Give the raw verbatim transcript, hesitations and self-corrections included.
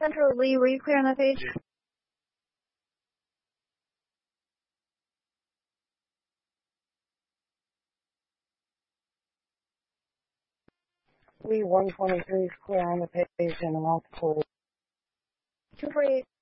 Central Lee, were you clear on that page? Lee one twenty-three is clear on the page and the multiple. two forty-eight